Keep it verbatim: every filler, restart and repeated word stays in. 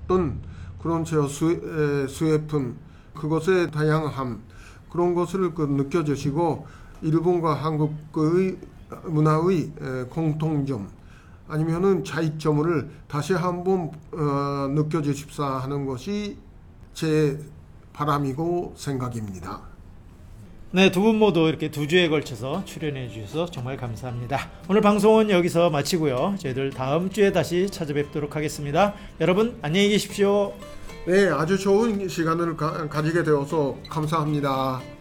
없던 그런 제어 수, 수혜품, 그것의 다양함, 그런 것을 그 느껴지시고 일본과 한국의 문화의 공통점 아니면은 차이점을 다시 한번 어, 느껴주십사 하는 것이 제 바람이고 생각입니다. 네, 두 분 모두 이렇게 두 주에 걸쳐서 출연해 주셔서 정말 감사합니다. 오늘 방송은 여기서 마치고요. 저희들 다음 주에 다시 찾아뵙도록 하겠습니다. 여러분 안녕히 계십시오. 네, 아주 좋은 시간을 가, 가지게 되어서 감사합니다.